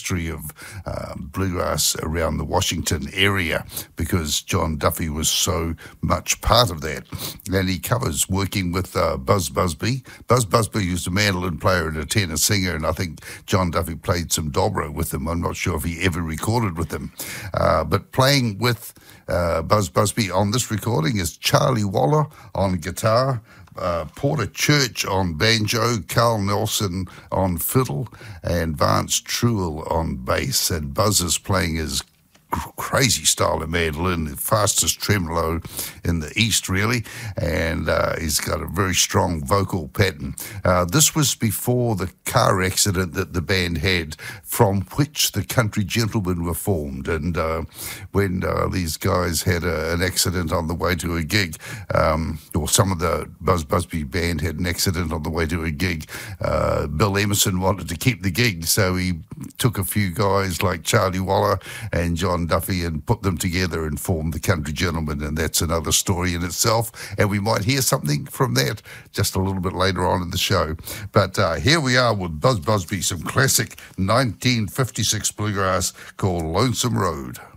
history of bluegrass around the Washington area, because John Duffy was so much part of that. And he covers working with Buzz Busby. Buzz Busby was a mandolin player and a tenor singer, and I think John Duffy played some dobro with him. I'm not sure if he ever recorded with him. But playing with Buzz Busby on this recording is Charlie Waller on guitar, Porter Church on banjo, Carl Nelson on fiddle, and Vance Truel on bass. And Buzz is playing his crazy style of mandolin, the fastest tremolo in the East, really, and he's got a very strong vocal pattern. This was before the car accident that the band had, from which the Country Gentlemen were formed, and when these guys had an accident on the way to a gig, or some of the Buzz Busby band had an accident on the way to a gig, Bill Emerson wanted to keep the gig, so he took a few guys like Charlie Waller and John Duffy and put them together and formed the Country Gentlemen, and that's another story in itself, and we might hear something from that just a little bit later on in the show. But here we are with Buzz Busby, some classic 1956 bluegrass called Lonesome Road.